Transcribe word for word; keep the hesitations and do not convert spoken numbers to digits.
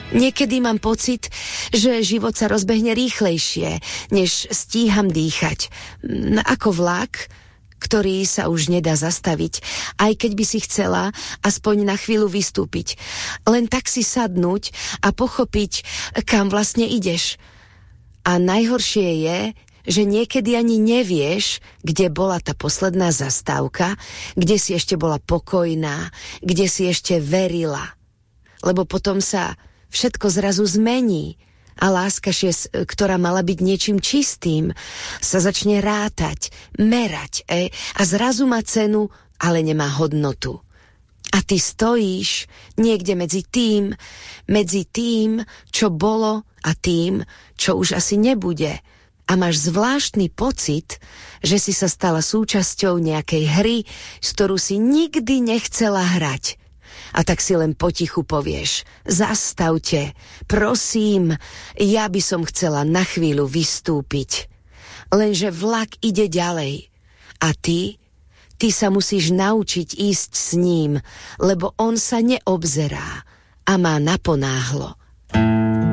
Niekedy mám pocit, že život sa rozbehne rýchlejšie, než stíham dýchať. Ako vlak, ktorý sa už nedá zastaviť, aj keď by si chcela aspoň na chvíľu vystúpiť. Len tak si sadnúť a pochopiť, kam vlastne ideš. A najhoršie je, že niekedy ani nevieš, kde bola tá posledná zastávka, kde si ešte bola pokojná, kde si ešte verila. Lebo potom sa všetko zrazu zmení a láska, ktorá mala byť niečím čistým, sa začne rátať, merať e, a zrazu má cenu, ale nemá hodnotu. A ty stojíš niekde medzi tým, medzi tým, čo bolo a tým, čo už asi nebude. A máš zvláštny pocit, že si sa stala súčasťou nejakej hry, s ktorú si nikdy nechcela hrať. A tak si len potichu povieš, zastavte, prosím, ja by som chcela na chvíľu vystúpiť. Lenže vlak ide ďalej. A ty, ty sa musíš naučiť ísť s ním, lebo on sa neobzerá a má naponáhlo.